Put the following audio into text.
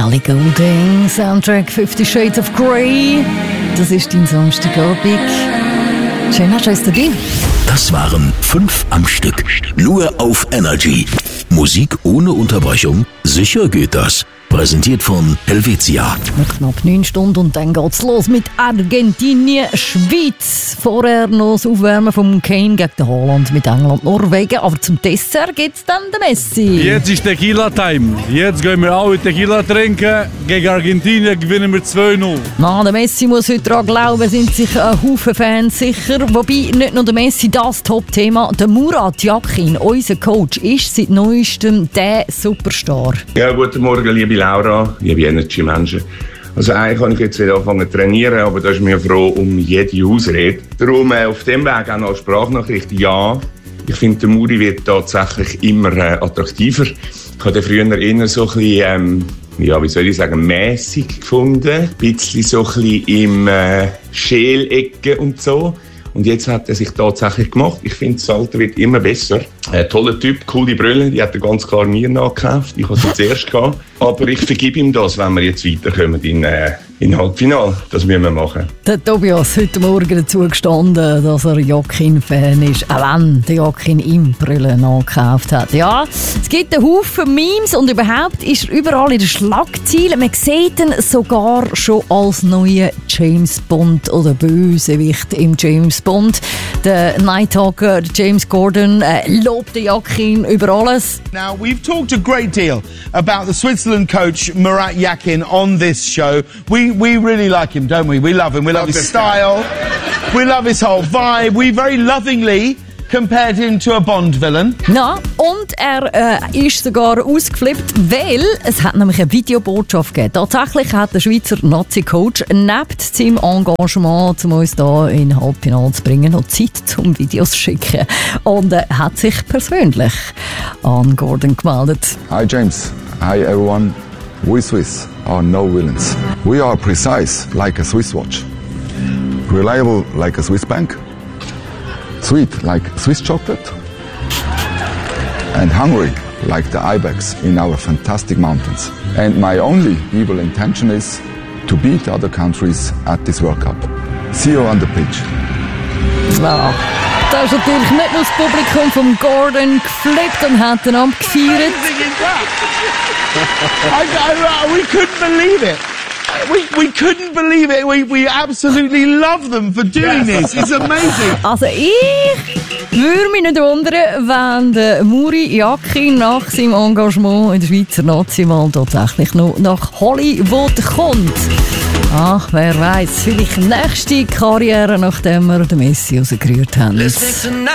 Ellie Goulding, Soundtrack 50 Shades of Grey. Das ist dein Samstagabend. Schön, hast du dir. Das waren 5 am Stück. Nur auf Energy. Musik ohne Unterbrechung? Sicher geht das. Präsentiert von Helvetia. Noch knapp 9 Stunden und dann geht's los mit Argentinien, Schweiz. Vorher noch das Aufwärmen vom Kane gegen den Haaland mit England, Norwegen. Aber zum Dessert gibt's dann den Messi. Jetzt ist Tequila-Time. Jetzt gehen wir alle Tequila trinken. Gegen Argentinien gewinnen wir 2-0. Na, der Messi muss heute daran glauben, sind sich ein Haufen Fans sicher. Wobei nicht nur der Messi das Top-Thema. Der Murat Yakin, unser Coach, ist seit neuestem der Superstar. Ja, guten Morgen, liebe Laura, liebe Energy-Menschen. Also eigentlich kann ich jetzt wieder anfangen zu trainieren, aber da ist mir froh um jede Ausrede. Darum auf dem Weg auch noch eine Sprachnachricht. Ja, ich finde, der Muri wird tatsächlich immer attraktiver. Ich habe den früher eher so ein bisschen, wie soll ich sagen, mässig gefunden. Ein bisschen so ein bisschen im Schälecken und so. Und jetzt hat er sich tatsächlich gemacht. Ich finde, das Alter wird immer besser. Toller Typ, coole Brille, die hat er ganz klar mir nachgekauft. Ich habe sie zuerst gehabt. Aber ich vergebe ihm das, wenn wir jetzt weiterkommen in Halbfinale. Das müssen wir machen. Der Tobias heute Morgen dazu gestanden, dass er Yakin-Fan ist, auch wenn der Yakin ihm Brille nachgekauft hat. Ja, es gibt einen Haufen Memes und überhaupt ist er überall in den Schlagzeilen. Man sieht ihn sogar schon als neuen James Bond oder Bösewicht im James Bond. Der Nighthawker James Gordon lobt den Yakin über alles. Now, we've talked a great deal about the Switzerland coach Murat Yakin on this show. We really like him, don't we? We love him. We love his style. We love his whole vibe. We very lovingly compared him to a Bond villain. Ja, und er ist sogar ausgeflippt, weil es hat nämlich eine Videobotschaft gegeben. Tatsächlich hat der Schweizer Nazi-Coach nebst seinem Engagement, um uns hier in Halbfinale zu bringen, noch Zeit zum Videos zu schicken. Und er hat sich persönlich an Gordon gemeldet. Hi James. Hi everyone. We Swiss are no villains. We are precise like a Swiss watch. Reliable like a Swiss bank. Sweet like Swiss chocolate, and hungry like the ibex in our fantastic mountains. And my only evil intention is to beat other countries at this World Cup. See you on the pitch. Ja, da ist natürlich nicht nur das Publikum von Gordon geflippt und hat ihn abgefeiert. We couldn't believe it. We couldn't believe it. We absolutely love them for doing this. It's amazing. Also ich würde mich nicht wundern, wenn der Muri Yakin nach seinem Engagement in der Schweizer Nazi mal tatsächlich noch nach Hollywood kommt. Ach, wer weiß, vielleicht nächste Karriere, nachdem wir den Messi rausgerührt haben.